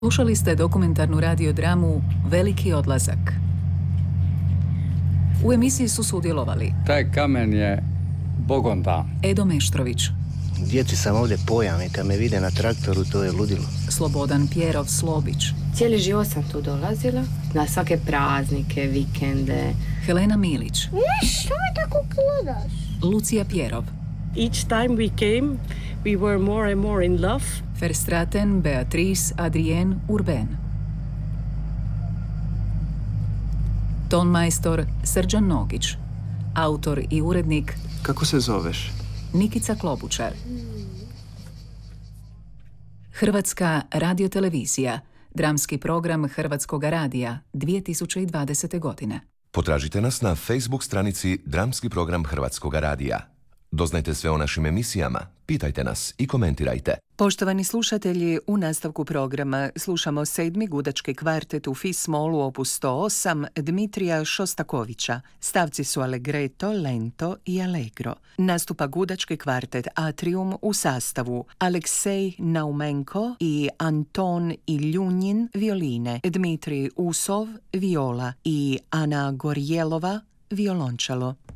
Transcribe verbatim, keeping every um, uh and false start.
Slušali ste dokumentarnu radiodramu Veliki odlazak. U emisiji su sudjelovali Taj kamen je Bogom dan. Edo Meštrović, Djeci sam ovdje pojam i kad me vide na traktoru, to je ludilo. Slobodan Pjerov Slobić, Cijeli život sam tu dolazila, na svake praznike, vikende. Helena Milić, Što me tako gledaš? Lucija Pjerov, Each time we came, we were more and more in love. Verstraeten Beatrice Adrienne Urben, tonmajstor Srđan Nogić, autor i urednik Kako se zoveš? Nikica Klobučar. Hrvatska radiotelevizija, dramski program Hrvatskoga radija dvije tisuće dvadesete. godine. Potražite nas na Facebook stranici Dramski program Hrvatskoga radija. Doznajte sve o našim emisijama, pitajte nas i komentirajte. Poštovani slušatelji, u nastavku programa slušamo sedmi gudački kvartet u Fis-molu opus sto osam Dmitrija Šostakovića. Stavci su Allegretto, Lento i Allegro. Nastupa gudački kvartet Atrium u sastavu Aleksej Naumenko i Anton Iljunjin violine, Dmitrij Usov viola i Ana Gorjelova violončelo.